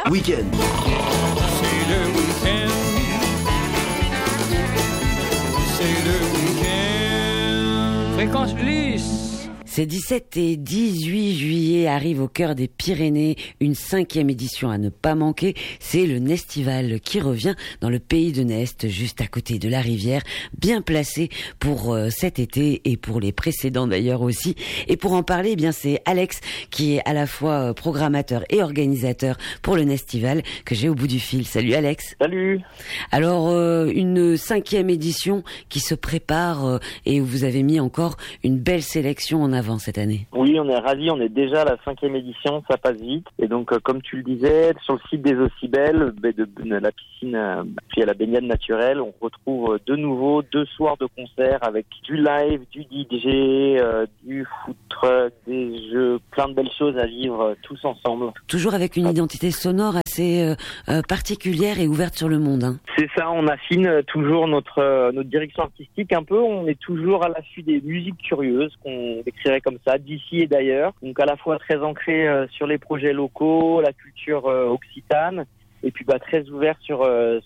Week-end. C'est le week-end. C'est le week-end. Fréquence Plus. Ces 17 et 18 juillet arrive au cœur des Pyrénées une 5e édition à ne pas manquer. C'est le Nestival qui revient dans le pays de Nest, juste à côté de la rivière, bien placé pour cet été et pour les précédents d'ailleurs aussi. Et pour en parler, eh bien c'est Alex qui est à la fois programmateur et organisateur pour le Nestival que j'ai au bout du fil. Salut Alex. Salut. Alors une 5e édition qui se prépare et où vous avez mis encore une belle sélection en avant cette année. Oui, on est ravis, on est déjà à la 5e édition, ça passe vite. Et donc, comme tu le disais, sur le site des Ocibelles, de la piscine, puis à la baignade naturelle, on retrouve de nouveau 2 soirs de concert avec du live, du DJ, du food truck, des jeux, plein de belles choses à vivre tous ensemble. Toujours avec une identité sonore assez particulière et ouverte sur le monde. Hein. C'est ça, on affine toujours notre direction artistique un peu. On est toujours à l'affût des musiques curieuses qu'on décrirait comme ça, d'ici et d'ailleurs. Donc à la fois très ancré sur les projets locaux, la culture occitane, et puis très ouvert sur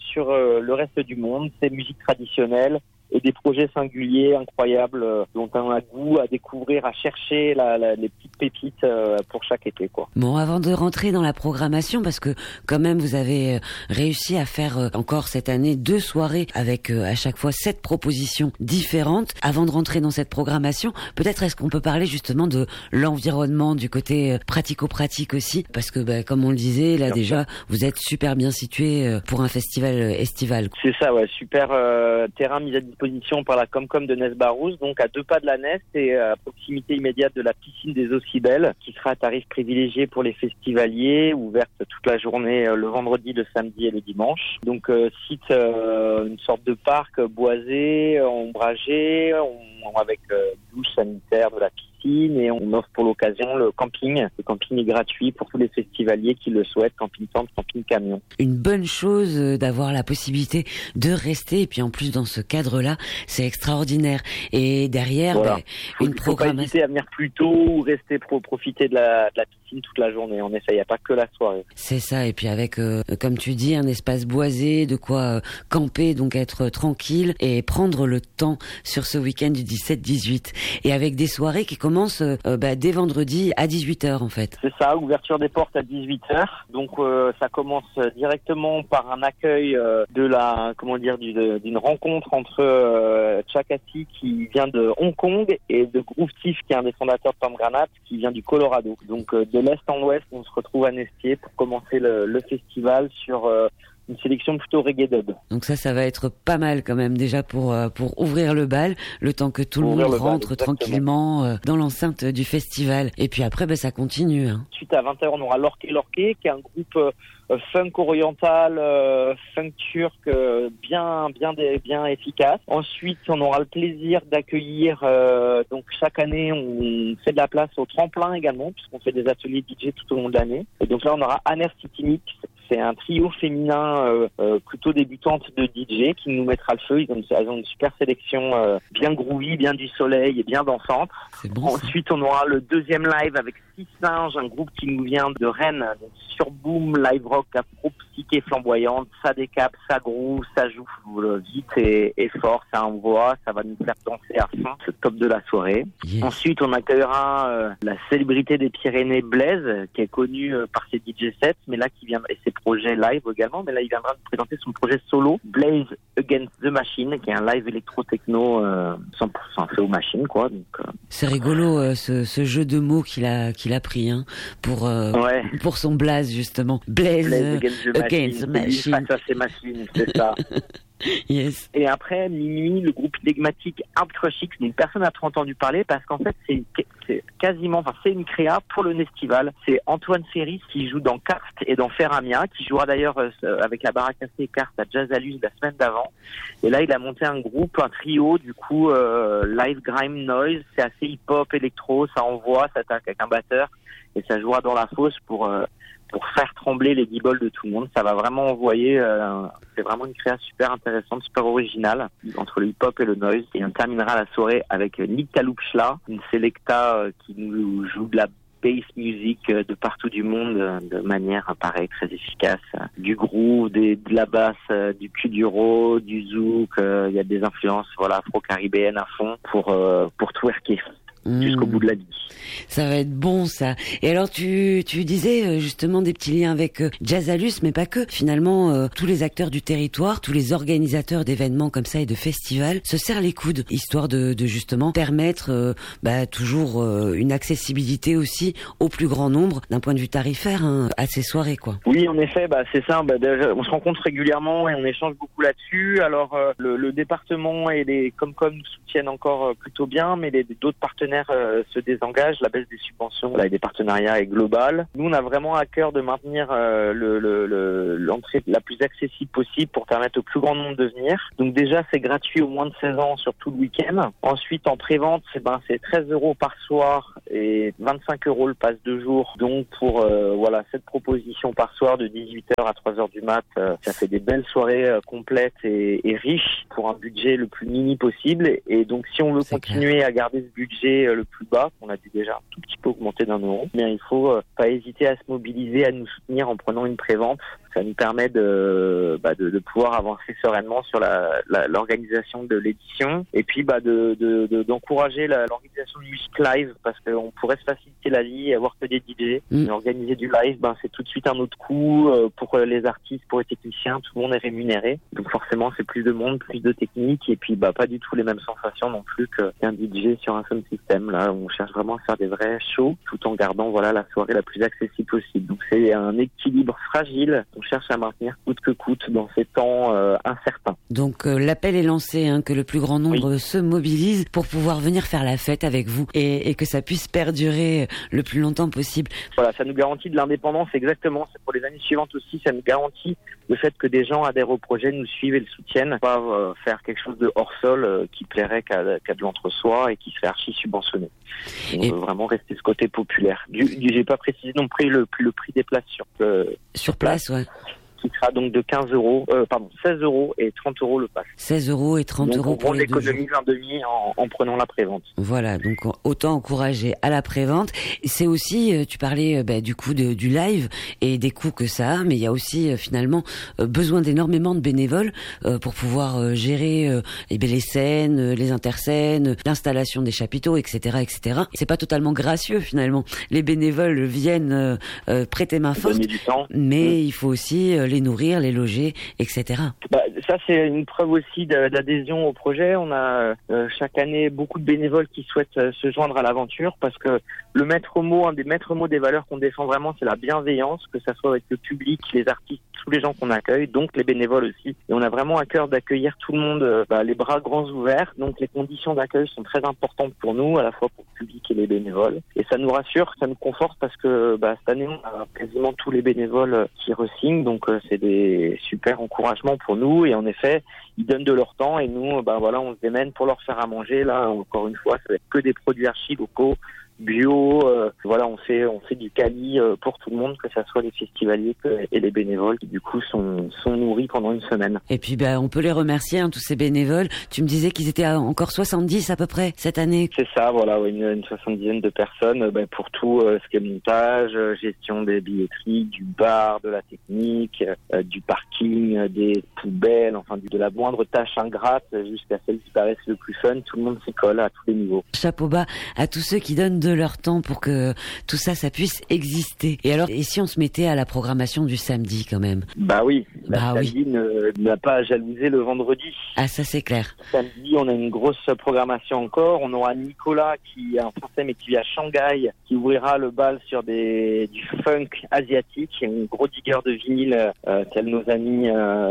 le reste du monde, ces musiques traditionnelles et des projets singuliers, incroyables, dont on a goût à découvrir, à chercher les petites pépites pour chaque été, quoi. Bon, avant de rentrer dans la programmation, parce que quand même vous avez réussi à faire encore cette année 2 soirées avec à chaque fois 7 propositions différentes. Avant de rentrer dans cette programmation, peut-être est-ce qu'on peut parler justement de l'environnement, du côté pratico-pratique aussi, parce que comme on le disait, là déjà, vous êtes super bien situé pour un festival estival. C'est ça, ouais, super terrain mis à disposition par la Comcom de Nest-Barousse, donc à 2 pas de la Nest et à proximité immédiate de la piscine des Ocibelles, qui sera à tarif privilégié pour les festivaliers, ouverte toute la journée le vendredi, le samedi et le dimanche. Donc site une sorte de parc boisé, ombragé, avec douche sanitaire de la piscine, et on offre pour l'occasion le camping. Le camping est gratuit pour tous les festivaliers qui le souhaitent, camping-tente, camping-camion. Une bonne chose d'avoir la possibilité de rester, et puis en plus dans ce cadre-là, c'est extraordinaire. Et derrière, voilà. Une programmation. Faut pas hésiter à venir plus tôt ou rester profiter de la piscine toute la journée. En effet, il n'y a pas que la soirée. C'est ça, et puis avec, comme tu dis, un espace boisé, de quoi camper, donc être tranquille et prendre le temps sur ce week-end du 17-18. Et avec des soirées qui commencent dès vendredi à 18h en fait. C'est ça, ouverture des portes à 18h. Donc ça commence directement par un accueil d'une rencontre entre Chakati qui vient de Hong Kong et de Groove Tiff qui est un des fondateurs de Pomegranate qui vient du Colorado. Donc de l'est en ouest, on se retrouve à Nestier pour commencer le festival sur une sélection plutôt reggae dub. Donc ça va être pas mal quand même déjà pour ouvrir le bal, le temps que tout le monde rentre tranquillement dans l'enceinte du festival. Et puis après, ça continue. Hein. Ensuite, à 20h, on aura Lorquet, qui est un groupe funk oriental, funk turc, bien efficace. Ensuite, on aura le plaisir d'accueillir, donc chaque année, on fait de la place au tremplin également, puisqu'on fait des ateliers DJ tout au long de l'année. Et donc là, on aura Aner City Mix. C'est un trio féminin plutôt débutante de DJ qui nous mettra le feu. Elles ont une super sélection bien groovy, bien du soleil et bien dansante. C'est bon, ensuite, on aura le 2e live avec Six Singes, un groupe qui nous vient de Rennes, sur Boom, live rock, afro-psyché flamboyante. Ça décape, ça groove, ça joue vite et fort, ça envoie, ça va nous faire danser à fond. C'est le top de la soirée. Yes. Ensuite, on accueillera la célébrité des Pyrénées, Blaise, qui est connu par ses DJ sets, mais là qui vient et ses projets live également, mais là il viendra nous présenter son projet solo, Blaze Against the Machine, qui est un live électro-techno 100% fait aux machines, quoi. Donc, c'est rigolo ce jeu de mots qu'il a pris pour son blaze justement. Blaze Against the Machine. Face à ces machines, c'est ça. Yes. Et après, minuit, le groupe énigmatique Hard Crush X, dont personne n'a trop entendu parler parce qu'en fait, c'est une créa pour le Nestival. C'est Antoine Ferris qui joue dans Karst et dans Ferramia, qui jouera d'ailleurs avec la Baraque et Karst à Jazz Alus la semaine d'avant. Et là, il a monté un trio, du coup, live grime noise. C'est assez hip-hop, électro, ça envoie, ça attaque avec un batteur et ça jouera dans la fosse pour faire trembler les guibolles de tout le monde. Ça va vraiment envoyer, c'est vraiment une création super intéressante, super originale, entre le hip-hop et le noise. Et on terminera la soirée avec Nick Kaloupchla, une selecta qui nous joue de la bass music de partout du monde de manière pareil très efficace. Du groove, de la basse, du kuduro, du zouk. Il y a des influences afro-caribéennes à fond pour twerker jusqu'au bout de la vie. Ça va être bon, ça. Et alors, tu disais justement des petits liens avec Jazzalus, mais pas que. Finalement, tous les acteurs du territoire, tous les organisateurs d'événements comme ça et de festivals se serrent les coudes, histoire de justement permettre toujours une accessibilité aussi au plus grand nombre d'un point de vue tarifaire à ces soirées, quoi. Oui, en effet, c'est ça. On se rencontre régulièrement et on échange beaucoup là-dessus. Alors, le département et les Comcom nous soutiennent encore plutôt bien, mais d'autres partenaires se désengagent. La baisse des subventions et des partenariats est globale. Nous, on a vraiment à cœur de maintenir l'entrée la plus accessible possible pour permettre au plus grand nombre de venir. Donc déjà, c'est gratuit aux moins de 16 ans sur tout le week-end. Ensuite, en pré-vente, c'est 13 € par soir et 25 € le pass de jour. Donc pour cette proposition par soir de 18h à 3h du mat, ça fait des belles soirées complètes et riches pour un budget le plus mini possible. Et donc si on veut continuer à garder ce budget le plus bas, qu'on a dû déjà un tout petit peu augmenter d'€1, bien il faut pas hésiter à se mobiliser, à nous soutenir en prenant une prévente. Ça nous permet de pouvoir avancer sereinement sur l'organisation de l'édition et puis d'encourager l'organisation de musique live parce qu'on pourrait se faciliter la vie et avoir que des DJ. Mais organiser du live, c'est tout de suite un autre coût pour les artistes, pour les techniciens, tout le monde est rémunéré. Donc forcément c'est plus de monde, plus de technique et puis pas du tout les mêmes sensations non plus qu'un DJ sur un sound system. Là on cherche vraiment à faire des vrais shows tout en gardant la soirée la plus accessible possible. Donc c'est un équilibre fragile. On cherche à maintenir coûte que coûte dans ces temps incertains. Donc l'appel est lancé, que le plus grand nombre se mobilise pour pouvoir venir faire la fête avec vous et que ça puisse perdurer le plus longtemps possible. Voilà, ça nous garantit de l'indépendance exactement. C'est pour les années suivantes aussi, ça nous garantit le fait que des gens adhèrent au projet, nous suivent et le soutiennent, pas faire quelque chose de hors sol qui plairait qu'à de l'entre-soi et qui serait archi subventionné. On veut vraiment rester ce côté populaire. J'ai pas précisé non plus le prix des places sur place, ouais. Qui sera donc de 16 € et 30 € le pass. 16 € et 30 € pour les 2 jours. On économise un demi en prenant la prévente. Voilà, donc autant encourager à la prévente. C'est aussi, tu parlais du coup du live et des coûts que ça a, mais il y a aussi finalement besoin d'énormément de bénévoles pour pouvoir gérer les scènes, les interscènes, l'installation des chapiteaux, etc., etc. C'est pas totalement gracieux finalement. Les bénévoles viennent prêter main forte, donner du temps. Mais il faut aussi les nourrir, les loger, etc. Ça, c'est une preuve aussi d'adhésion au projet. On a chaque année beaucoup de bénévoles qui souhaitent se joindre à l'aventure parce que le maître mot, un des maîtres mots des valeurs qu'on défend vraiment, c'est la bienveillance, que ça soit avec le public, les artistes, tous les gens qu'on accueille, donc les bénévoles aussi. Et on a vraiment à cœur d'accueillir tout le monde, les bras grands ouverts. Donc les conditions d'accueil sont très importantes pour nous, à la fois pour le public et les bénévoles. Et ça nous rassure, ça nous conforte parce que cette année, on a quasiment tous les bénévoles qui re-signent. Donc c'est des super encouragements pour nous. Et en effet, ils donnent de leur temps et nous, on se démène pour leur faire à manger. Là, encore une fois, ça va être que des produits archi locaux, bio, on fait du quali pour tout le monde, que ça soit les festivaliers et les bénévoles qui du coup sont nourris pendant une semaine. Et puis on peut les remercier, tous ces bénévoles. Tu me disais qu'ils étaient encore 70 à peu près cette année. C'est ça, une 70aine de personnes pour tout ce qui est montage, gestion des billetteries, du bar, de la technique, du parking, des poubelles, de la moindre tâche ingrate jusqu'à celle qui paraisse le plus fun. Tout le monde s'y colle à tous les niveaux. Chapeau bas à tous ceux qui donnent de leur temps pour que tout ça puisse exister. Et alors, et si on se mettait à la programmation du samedi quand même? Samedi n'a pas à jalouser le vendredi. Ah, ça c'est clair. Samedi, on a une grosse programmation encore. On aura Nicolas qui est un Français mais qui vit à Shanghai, qui ouvrira le bal sur du funk asiatique, un gros digger de vinyle, tels nos amis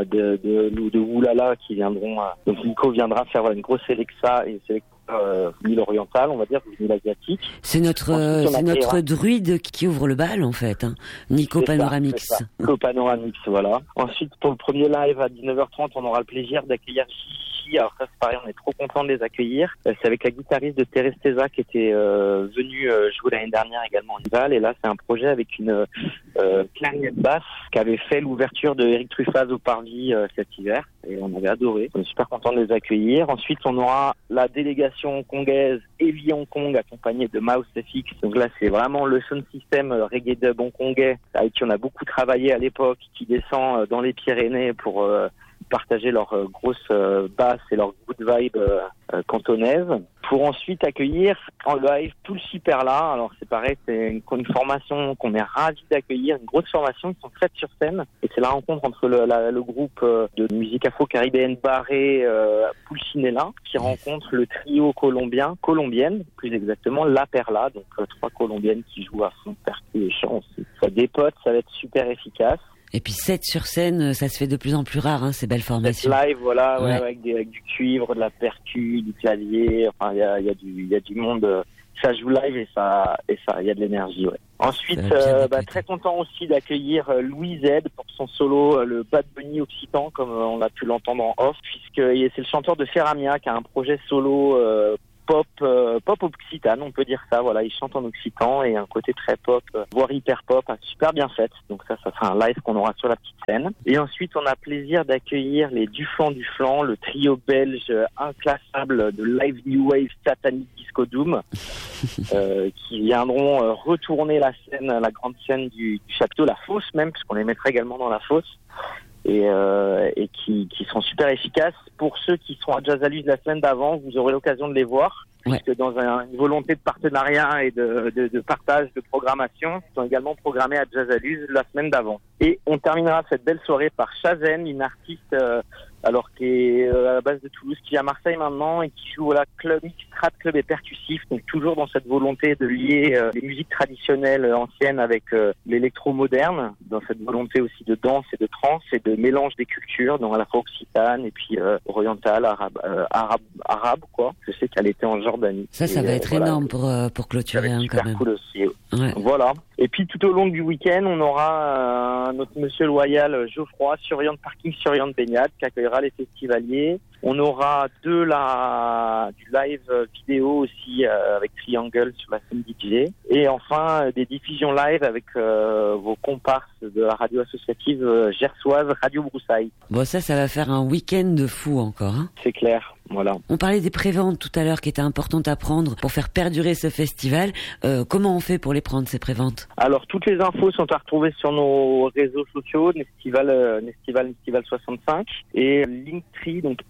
de Oulala qui viendront. Donc Nico viendra faire une grosse sélection vinyle oriental, on va dire, vinyle asiatique. C'est notre druide qui ouvre le bal en fait, Nico Panoramix. Nico Panoramix, voilà. Ensuite, pour le premier live à 19h30, on aura le plaisir d'accueillir aussi, alors ça c'est pareil, on est trop content de les accueillir. C'est avec la guitariste de Teresteza qui était venue jouer l'année dernière également en festival. Et là c'est un projet avec une clarinette basse qui avait fait l'ouverture de Eric Truffaz au Parvis cet hiver. Et on avait adoré. On est super content de les accueillir. Ensuite, on aura la délégation hongkongaise Heavy Hong Kong accompagnée de Mouse FX. Donc là, c'est vraiment le sound system reggae dub hongkongais avec qui on a beaucoup travaillé à l'époque, qui descend dans les Pyrénées pour partager leur grosse basse et leur good vibe cantonaise, pour ensuite accueillir en live tout le Super-là. Alors c'est pareil, c'est une formation qu'on est ravis d'accueillir, une grosse formation, ils sont faites sur scène, et c'est la rencontre entre le groupe de musique afro-caribéenne Barré Pulcinella, qui rencontre le trio colombienne, plus exactement La Perla, donc 3 colombiennes qui jouent à fond, percus et chant aussi. Ça dépote, ça va être super efficace. Et puis 7 sur scène, ça se fait de plus en plus rare, hein, ces belles formations. Live, voilà, ouais, avec du cuivre, de la percu, du clavier. Enfin, il y a du monde. Ça joue live et il y a de l'énergie. Ouais. Ensuite, très content aussi d'accueillir Louis Z pour son solo, le Bad Bunny occitan, comme on a pu l'entendre en off, puisque c'est le chanteur de Ferramia qui a un projet solo. Pop occitane, on peut dire ça. Voilà, il chante en occitan et un côté très pop, voire hyper pop, super bien fait. Donc ça sera un live qu'on aura sur la petite scène. Et ensuite, on a plaisir d'accueillir les Duflan, le trio belge inclassable de Live New Wave Satanic Disco Doom, qui viendront retourner la scène, la grande scène du chapiteau, la fosse même, puisqu'on les mettra également dans la fosse. Et qui sont super efficaces. Pour ceux qui seront à Jazzaluz la semaine d'avant, vous aurez l'occasion de les voir, puisque dans une volonté de partenariat et de partage de programmation, ils sont également programmés à Jazzaluz la semaine d'avant. Et on terminera cette belle soirée par Chazen, une artiste qui est à la base de Toulouse, qui est à Marseille maintenant et qui joue club mix, trad club et percussif, donc toujours dans cette volonté de lier les musiques traditionnelles anciennes avec l'électro moderne, dans cette volonté aussi de danse et de trance et de mélange des cultures, donc à la fois occitane et puis orientale, arabe quoi. Je sais qu'elle était en Jordanie. Ça va être énorme pour clôturer quand même. Cool aussi. Ouais. Voilà. Et puis tout au long du week-end, on aura notre monsieur loyal Geoffroy, surveillant de parking, surveillant de baignade, qui accueillera les festivaliers. On aura du live vidéo aussi avec Triangle sur la scène DJ. Et enfin, des diffusions live avec vos comparses de la radio associative gersoise Radio Broussailles. Bon, ça va faire un week-end de fou encore. Hein. C'est clair, voilà. On parlait des préventes tout à l'heure qui étaient importantes à prendre pour faire perdurer ce festival. Comment on fait pour les prendre, ces préventes ? Alors, toutes les infos sont à retrouver sur nos réseaux sociaux, Nestival 65 et Linktree, donc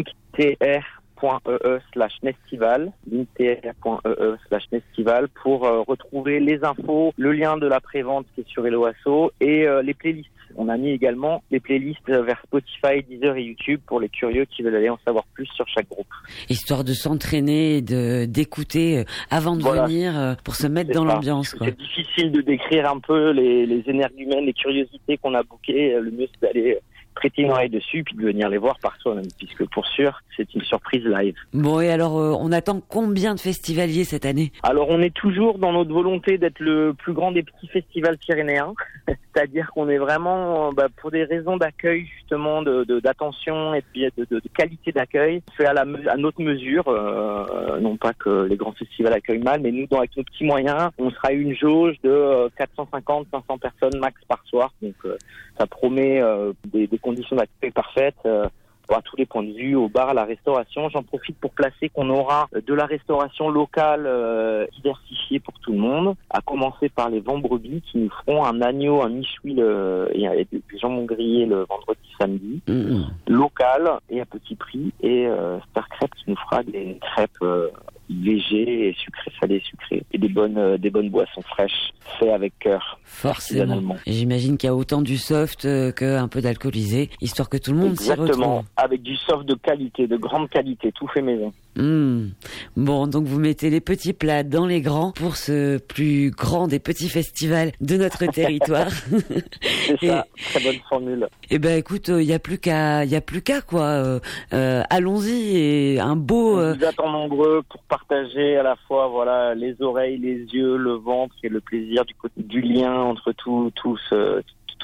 linktr.ee/Nestival, linktr.ee/Nestival pour retrouver les infos, le lien de la prévente qui est sur Hello Asso et les playlists. On a mis également les playlists vers Spotify, Deezer et YouTube pour les curieux qui veulent aller en savoir plus sur chaque groupe. Histoire de s'entraîner et d'écouter avant de venir pour se mettre dans l'ambiance. Quoi. C'est difficile de décrire un peu les énergumènes, les curiosités qu'on a bookées. Le mieux c'est d'aller prêter une oreille dessus puis de venir les voir par soi-même, puisque pour sûr c'est une surprise live. Bon, et alors on attend combien de festivaliers cette année ? Alors on est toujours dans notre volonté d'être le plus grand des petits festivals pyrénéens, c'est-à-dire qu'on est vraiment pour des raisons d'accueil justement, d'attention et puis de qualité d'accueil, fait à notre mesure, non pas que les grands festivals accueillent mal, mais nous avec nos petits moyens, on sera une jauge de 450-500 personnes max par soir, donc ça promet des conditions d'accueil parfaites à tous les points de vue, au bar, à la restauration. J'en profite pour placer qu'on aura de la restauration locale diversifiée pour tout le monde, à commencer par les Vendredis qui nous feront un agneau, un michoui et des jambons grillés le vendredi, samedi, local et à petit prix, et Star Crêpes qui nous fera des crêpes végé et salé sucré et des bonnes boissons fraîches fait avec cœur. Forcément. Et j'imagine qu'il y a autant du soft qu'un peu d'alcoolisé, histoire que tout le monde s'y retrouve. Exactement, avec du soft de qualité, de grande qualité, tout fait maison. Bon, donc vous mettez les petits plats dans les grands pour ce plus grand des petits festivals de notre territoire. C'est ça, très bonne formule. Eh ben écoute, il y a plus qu'à quoi. Allons-y, et un beau. On vous attend nombreux pour partager à la fois les oreilles, les yeux, le ventre et le plaisir du lien entre tous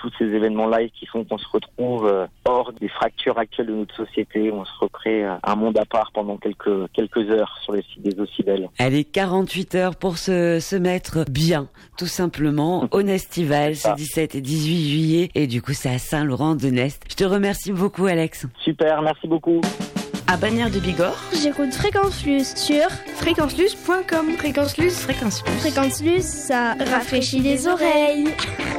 tous ces événements live qui font qu'on se retrouve hors des fractures actuelles de notre société. On se recrée un monde à part pendant quelques heures sur les sites des Ocibels. Allez, 48 heures pour se mettre bien, tout simplement, au Nestival, ce 17 et 18 juillet. Et du coup, c'est à Saint-Laurent-de-Nest. Je te remercie beaucoup, Alex. Super, merci beaucoup. À Bagnères de Bigorre, j'écoute Fréquence Plus sur fréquencelus.com. Fréquence Plus, ça rafraîchit les oreilles.